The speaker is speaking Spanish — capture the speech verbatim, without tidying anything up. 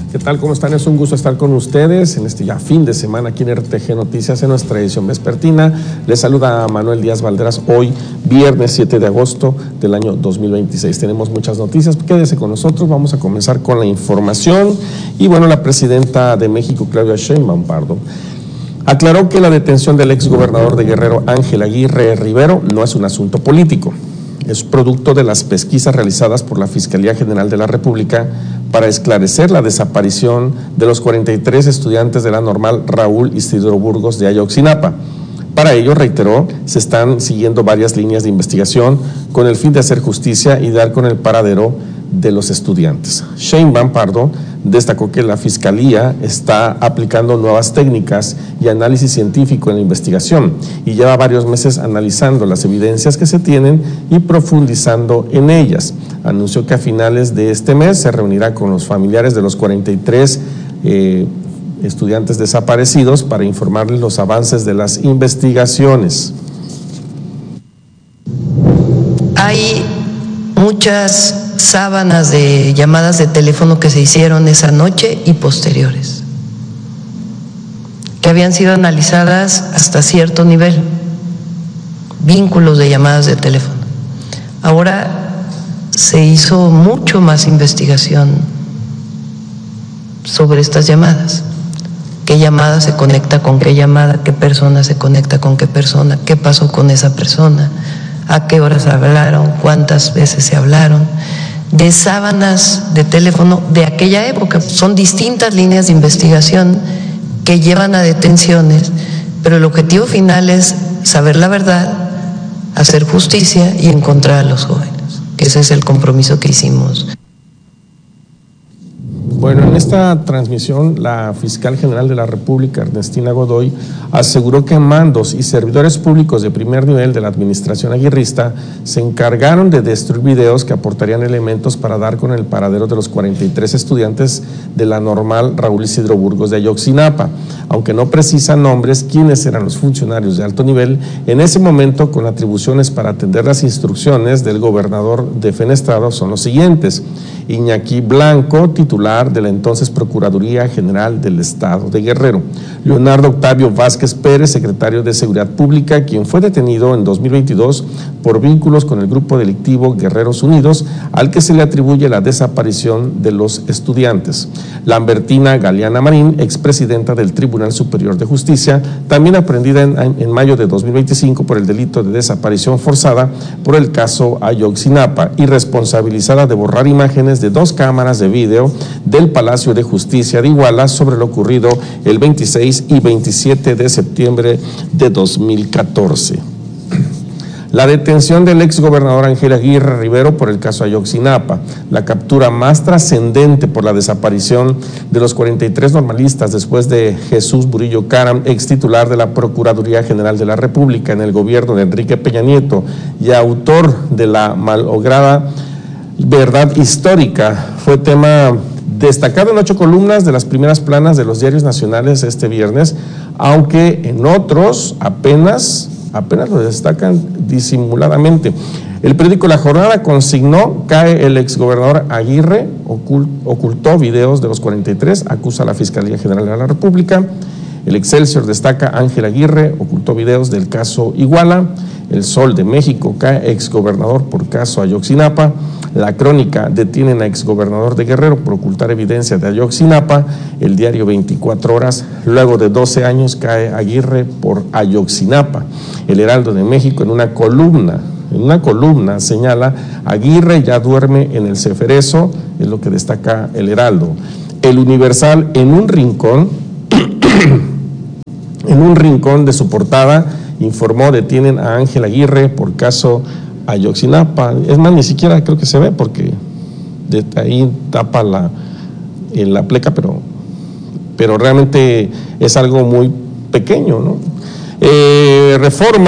¿Qué tal? ¿Cómo están? Es un gusto estar con ustedes en este ya fin de semana aquí en R T G Noticias en nuestra edición vespertina. Les saluda Manuel Díaz Valderas hoy, viernes siete de agosto del año dos mil veintiséis. Tenemos muchas noticias, quédese con nosotros, vamos a comenzar con la información. Y bueno, la presidenta de México, Claudia Sheinbaum Pardo, aclaró que la detención del exgobernador de Guerrero, Ángel Aguirre Rivero, no es un asunto político. Es producto de las pesquisas realizadas por la Fiscalía General de la República para esclarecer la desaparición de los cuarenta y tres estudiantes de la normal Raúl Isidro Burgos de Ayotzinapa. Para ello, reiteró, se están siguiendo varias líneas de investigación con el fin de hacer justicia y dar con el paradero de los estudiantes. Sheinbaum Pardo destacó que la Fiscalía está aplicando nuevas técnicas y análisis científico en la investigación y lleva varios meses analizando las evidencias que se tienen y profundizando en ellas. Anunció que a finales de este mes se reunirá con los familiares de los cuarenta y tres eh, estudiantes desaparecidos para informarles los avances de las investigaciones. Hay muchas sábanas de llamadas de teléfono que se hicieron esa noche y posteriores, que habían sido analizadas hasta cierto nivel, vínculos de llamadas de teléfono. Ahora se hizo mucho más investigación sobre estas llamadas. ¿Qué llamada se conecta con qué llamada? ¿Qué persona se conecta con qué persona? ¿Qué pasó con esa persona? ¿A qué horas hablaron? ¿Cuántas veces se hablaron? De sábanas de teléfono de aquella época. Son distintas líneas de investigación que llevan a detenciones, pero el objetivo final es saber la verdad, hacer justicia y encontrar a los jóvenes, que ese es el compromiso que hicimos. Bueno, en esta transmisión, la fiscal general de la República, Ernestina Godoy, aseguró que mandos y servidores públicos de primer nivel de la administración aguirrista se encargaron de destruir videos que aportarían elementos para dar con el paradero de los cuarenta y tres estudiantes de la normal Raúl Isidro Burgos de Ayotzinapa. Aunque no precisan nombres, quiénes eran los funcionarios de alto nivel en ese momento con atribuciones para atender las instrucciones del gobernador defenestrado son los siguientes: Iñaki Blanco, titular de la entonces Procuraduría General del Estado de Guerrero; Leonardo Octavio Vázquez Pérez, secretario de Seguridad Pública, quien fue detenido en dos mil veintidós por vínculos con el grupo delictivo Guerreros Unidos, al que se le atribuye la desaparición de los estudiantes; Lambertina Galeana Marín, expresidenta del Tribunal Superior de Justicia, también aprendida en, en mayo de dos mil veinticinco por el delito de desaparición forzada por el caso Ayotzinapa y responsabilizada de borrar imágenes de dos cámaras de vídeo del Palacio de Justicia de Iguala sobre lo ocurrido el veintiséis y veintisiete de septiembre de dos mil catorce. La detención del exgobernador Ángel Aguirre Rivero por el caso Ayotzinapa, la captura más trascendente por la desaparición de los cuarenta y tres normalistas después de Jesús Murillo Caram, ex titular de la Procuraduría General de la República en el gobierno de Enrique Peña Nieto y autor de la malograda verdad histórica, fue tema destacado en ocho columnas de las primeras planas de los diarios nacionales este viernes, aunque en otros apenas, apenas lo destacan disimuladamente. El periódico La Jornada consignó: cae el exgobernador Aguirre, ocultó videos de los cuarenta y tres, acusa a la Fiscalía General de la República. El Excelsior destaca: Ángel Aguirre ocultó videos del caso Iguala. El Sol de México: cae exgobernador por caso Ayotzinapa. La Crónica: detienen a exgobernador de Guerrero por ocultar evidencia de Ayotzinapa. El Diario veinticuatro horas: luego de doce años cae Aguirre por Ayotzinapa. El Heraldo de México, en una columna, en una columna señala: Aguirre ya duerme en el Ceferezo, es lo que destaca el Heraldo. El Universal, en un rincón, en un rincón de su portada, informó: detienen a Ángel Aguirre por caso Ayotzinapa. Es más, ni siquiera creo que se ve porque de ahí tapa la, la pleca, pero, pero realmente es algo muy pequeño, ¿no? Eh, Reforma